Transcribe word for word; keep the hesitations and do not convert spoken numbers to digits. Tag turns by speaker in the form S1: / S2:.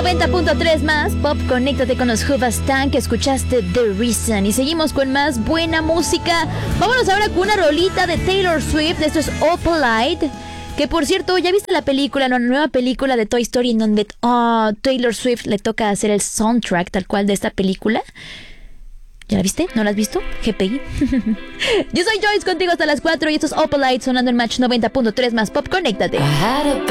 S1: noventa punto tres más Pop, conéctate con los Hoobastank, que escuchaste The Reason. Y seguimos con más buena música. Vámonos ahora con una rolita de Taylor Swift. Esto es Opalite. Que por cierto, ¿ya viste la película, la nueva película de Toy Story, en donde oh, Taylor Swift le toca hacer el soundtrack tal cual de esta película? ¿Ya la viste? ¿No la has visto? G P I. Yo soy Joyce, contigo hasta las cuatro, y esto es Opalite sonando en Match noventa punto tres más Pop, conéctate.